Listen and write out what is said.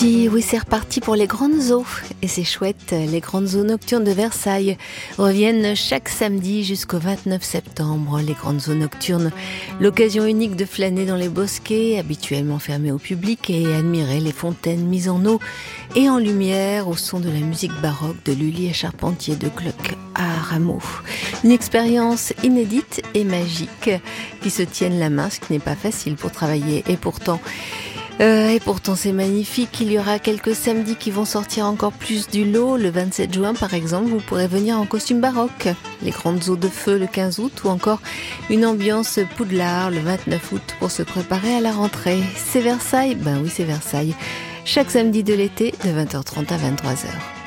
reparti, oui c'est reparti pour les grandes eaux. Et c'est chouette, les grandes eaux nocturnes de Versailles reviennent chaque samedi jusqu'au 29 septembre. Les grandes eaux nocturnes, l'occasion unique de flâner dans les bosquets, habituellement fermés au public, et admirer les fontaines mises en eau et en lumière au son de la musique baroque de Lully et Charpentier de Gluck à Rameau. Une expérience inédite et magique qui se tiennent la main, ce qui n'est pas facile pour travailler. Et pourtant c'est magnifique. Il y aura quelques samedis qui vont sortir encore plus du lot. Le 27 juin, par exemple, vous pourrez venir en costume baroque. Les grandes eaux de feu le 15 août ou encore une ambiance Poudlard le 29 août pour se préparer à la rentrée. C'est Versailles ? Ben oui, c'est Versailles. Chaque samedi de l'été de 20h30 à 23h.